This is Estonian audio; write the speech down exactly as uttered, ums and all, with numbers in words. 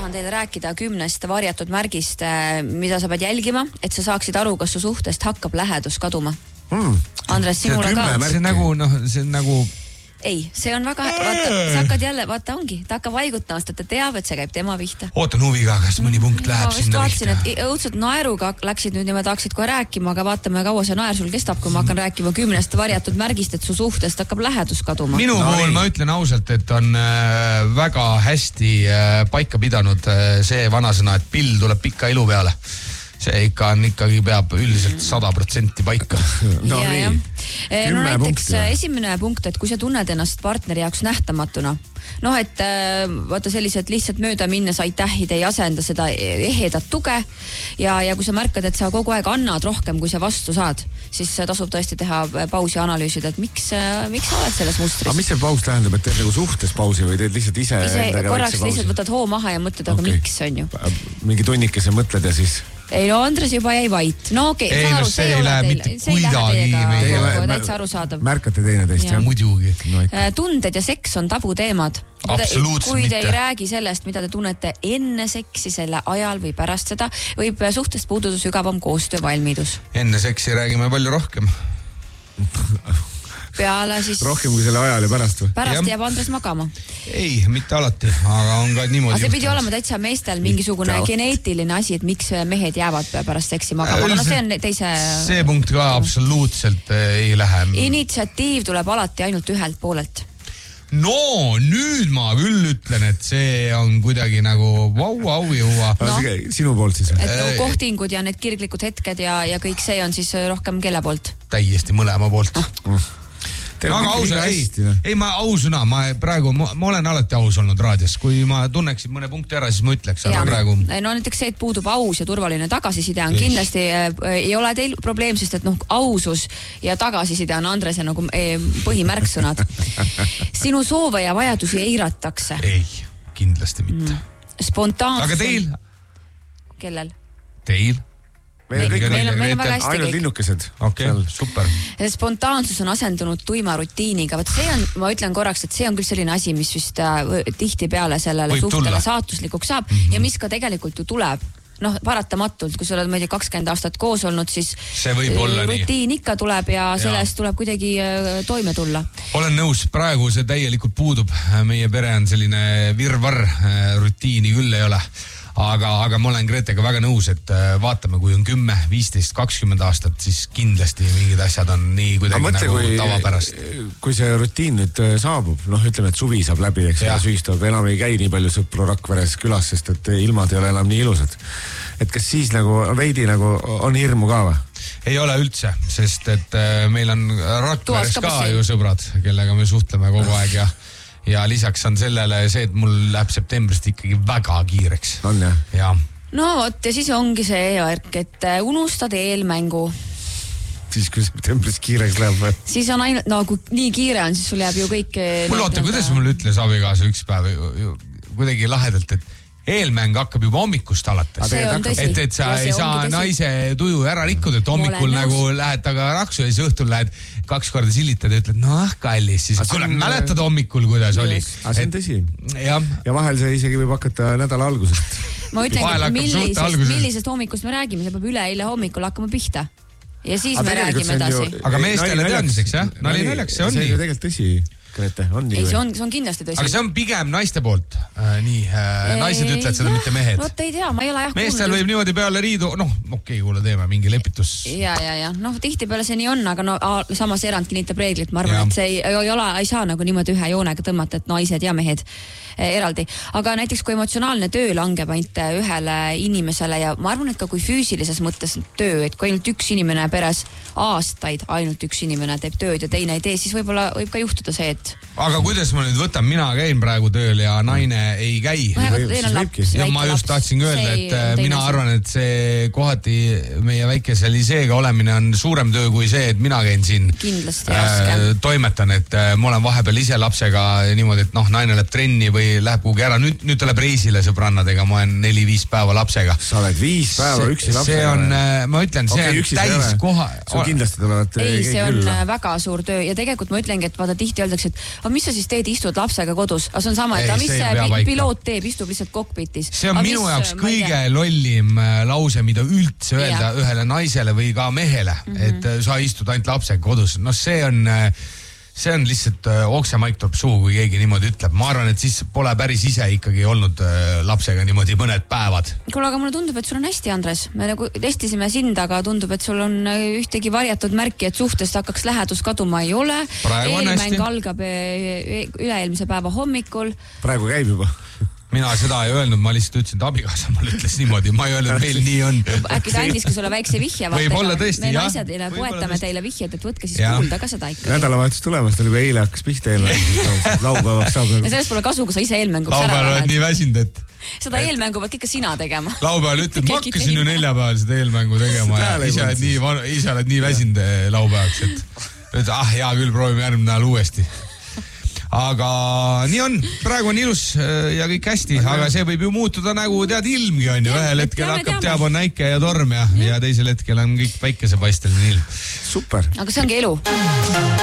tahan teile rääkida kümnest varjatud märgist, mida sa pead jälgima, et sa saaksid aru, kas su suhtest hakkab lähedus kaduma. Mm. Andres, sinule ka. See on nagu, noh, see on nagu... Ei, see on väga, vaata, sa hakkad jälle, vaata ongi, ta hakkab vaigutama, sest ta teab, et see käib tema vihta. Ootan huviga, kas mõni punkt läheb ma sinna vaatasin, vihta. Et õudselt naeruga läksid nüüd ja ma tahaksid kohe rääkima, aga vaatame, kaua see naer sul kestab, kui ma hakkan rääkima kümnest varjatud märgist, et su suhtest hakkab lähedus kaduma. Minu no, pool ma ütlen ausalt, et on äh, väga hästi äh, paika pidanud äh, see vanasõna, et pill tuleb pikka ilu peale. See ikka on ikkagi peab üldiselt sada protsenti paika. No ja, nii, ja. No näiteks punkti. Esimene punkt, et kui sa tunned ennast partneri jaoks nähtamatuna, noh, et vaata sellised lihtsalt mööda minnes aitähid ei asenda seda ehedat tuge ja, ja kui sa märkad, et sa kogu aeg annad rohkem, kui sa vastu saad, siis tasub tõesti teha pausi ja analüüsida, et miks, miks sa oled selles mustris. Aga mis see paus tähendab, et teed nagu suhtes pausi või teed lihtsalt ise? Ise korraks lihtsalt võtad hoo maha ja mõtled, aga okay. Miks on ju? Mingi tunnikese mõtled ja siis... Ei, no Andres juba jäi vait. No okei, okay, ei, no see ei lähe mitte kuidagi. Täitsa arusaadav. Märkate teine teist, jah? Muidugi. No, tunded ja seks on tabuteemad. Absoluutselt kui te mitte. Ei räägi sellest, mida te tunnete enne seksi, selle ajal või pärast seda, võib suhtest puududa sügavam koostöövalmidus. Enne seksi räägime palju rohkem. Peale siis... Rohkem kui selle ajal ja pärast või? Pärast ja. Jääb Andres magama. Ei, mitte alati, aga on ka niimoodi. Aga see pidi olema täitsa meestel mingisugune mitte geneetiline asi, et miks mehed jäävad pärast seksi magama. Aga no see on teise... See punkt ka absoluutselt ei lähe. Initsiatiiv tuleb alati ainult ühelt poolelt. No, nüüd ma küll ütlen, et see on kuidagi nagu vau, vau, jõua. No. Sinu poolt siis? Et no, kohtingud ja need kirglikud hetked ja, ja kõik see on siis rohkem kelle poolt? Täiesti mõlema poolt. Mm. Aga ausõna, ei, ei ma ausõna, ma praegu, ma, ma olen alati aus olnud raadios, kui ma tunneksin mõne punkti ära, siis ma ütleks, aga praegu... No näiteks see, et puudub aus ja turvaline tagasiside on kindlasti, äh, ei ole teil probleem, sest et noh, ausus ja tagasiside on Andrese nagu äh, põhimärksõnad. Sinu soove ja vajadusi eiratakse. Ei, kindlasti mitte. Mm. Spontaansus... Aga teil? Kellel? Teil? Meil, meil, meil, on, meil on väga hästi ainult kõik. Linnukesed. Okei, okay, super. Spontaansus on asendunud tuima rutiiniga. Võt see on, ma ütlen korraks, et see on küll selline asi, mis vist äh, tihti peale sellele võib suhtele tulla. Saatuslikuks saab mm -hmm. ja mis ka tegelikult ju tuleb. Noh, paratamatult, kui sa oled mõeldi kakskümmend aastat koos olnud, siis see võib olla rutiin nii. Ikka tuleb ja sellest ja. Tuleb kuidagi äh, toime tulla. Olen nõus, praegu see täielikult puudub. Meie pere on selline virvarr, rutiini küll ei ole. Aga, aga ma olen Gretega väga nõus, et vaatame, kui on kümme, viisteist, kakskümmend aastat, siis kindlasti mingid asjad on nii kuidagi mõtle, nagu kui, tavapärast. Kui see rutiin nüüd saabub, noh ütleme, et suvi saab läbi, eks ja sügistab, enam ei käi nii palju sõpru Rakveres külas, sest et ilmad ei ole enam nii ilusad. Et kas siis nagu veidi nagu on hirmu ka või? Ei ole üldse, sest et meil on Rakveres ka ju sõbrad, kellega me suhtleme kogu aeg ja ja lisaks on sellele see, et mul läheb septembrist ikkagi väga kiireks. On jah? Ja. No vot, ja siis ongi see värk, et unustad eelmängu. Siis kui septembrist kiireks läheb või? Siis on ainult, no kui nii kiire on, siis sul jääb ju kõik... Mul oota, kuidas mul ütles abikaasa üks päev kuidagi lahedalt, et eelmäng hakkab juba hommikust alates. Et, et sa ei saa naise tuju ära rikkuda, et hommikul nagu lähed taga raksu ja siis õhtul lähed kaks korda sillitad ja ütled, noh kallis, siis kuule, mäletad hommikul, kuidas oli. Aga see on tõsi. Ja. ja vahel see isegi võib hakata nädala algusest. Ma ütlen, millisest, millisest hommikust me räägime, see peab üle eile hommikul hakkama pihta. Ja siis aga me räägime edasi. Aga meestele teadmiseks, jah? Nali naljaks, see on nii. See on ju tegelikult tõsi. Grete, on nii ei, see on, see on kindlasti tõsi. Aga see on pigem naiste poolt. Äh, nii, äh, naised ei, ütlevad seda, mitte mehed. Vot ei tea, ma ei ole jah meestel kuulnud. Võib niimoodi peale riidu, noh, okei, okay, kuule teeme mingi lepitus. Ja, ja, ja, noh, tihti peale see nii on, aga no a, samas erand kinnitab reeglit. Ma arvan, ja. Et see ei, ei, ole, ei saa nagu niimoodi ühe joonega tõmmata, et naised ja mehed eh, eraldi. Aga näiteks kui emotsionaalne töö langeb ainult ühele inimesele ja ma arvan, et ka kui füüsilises mõttes töö, et kui ainult üks inimene peres aastaid ainult üks inimene teeb tööd ja teine ei tee, siis võib-olla võib ka juhtuda see, et aga kuidas ma nüüd võtan, mina käin praegu tööl ja naine ei käi. Ja ma just tahtsin öelda, et mina arvan, et see kohati meie väikese liseega olemine on suurem töö kui see, et mina käin siin kindlasti raske. Toimetan, et ma olen vahepeal ise lapsega niimoodi, et noh, naine läheb trenni või või läheb kuhugi ära, nüüd, nüüd tuleb reisile sõbrannadega, ma olen neli-viis päeva lapsega. Sa oled viis päeva üksi lapsega? See on, ma ütlen, see okay, on täis koha. Sul kindlasti tulevad ei, see on külla. Väga suur töö ja tegelikult ma ütlengi, et vaata tihti öeldakse, et mis sa siis teed, istud lapsega kodus, aga see on sama, et ei, mis see piloot teeb, istub lihtsalt kokpitis. See on aga minu mis, jaoks kõige lollim lause, mida üldse öelda ja. Ühele naisele või ka mehele, mm-hmm. et sa istud ainult lapsega kodus. No see on, see on lihtsalt oksemaik tuleb suu, kui keegi niimoodi ütleb. Ma arvan, et siis pole päris ise ikkagi olnud lapsega niimoodi mõned päevad. Kuule, aga mulle tundub, et sul on hästi, Andres. Me nagu testisime sind, aga tundub, et sul on ühtegi varjatud märki, et suhtest hakkaks lähedus kaduma ei ole. Eelmäng algab üle-eelmise päeva hommikul. Praegu käib juba. Mina seda ei öelnud, ma lihtsalt ütlesin, et abikaasa mulle ütles niimoodi, ma ei öelnud, et meil nii on. Äkki ta andiski sulle väikse vihje. Võib olla tõesti, jah. Me naised poetame teile vihjed, et võtke siis ja. Kuulda ka seda ikka. Nädalavahetus tulemas, ta juba eile hakkas pihta eelmängu. Laupäevaks saab. Ja sellest pole kasu, kui sa ise eelmänguks ära laupäeval oled nii väsinud, et... Seda eelmängu pead ikka sina tegema. Laupäeval ütled, ma hakkasin ju neljapäeval seda eelmängu tegema ja ise oled nii, ise oled nii väsinud laupäevaks, et ah, hea küll, proovime järgmine nädal uuesti. Aga nii on, praegu on ilus ja kõik hästi, aga see võib ju muutuda nagu tead ilmgi on ju, ühel hetkel hakkab teab on näike ja torm ja, ja teisel hetkel on kõik päikesepaisteline ilm. Super. Aga see ongi elu.